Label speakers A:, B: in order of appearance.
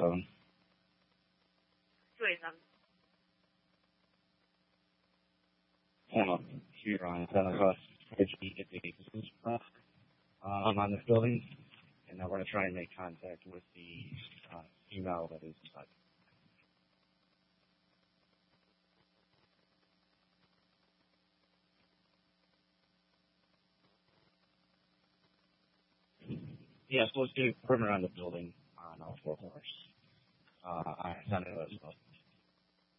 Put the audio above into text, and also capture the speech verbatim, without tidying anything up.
A: phone.
B: Two eight seven.
A: Hold on. Here on Santa Claus. Uh, I'm on this building, and now we're going to try and make contact with the uh, email that is inside. Yes, let's do a perimeter around the building on all four floors. Uh, I sent it as well.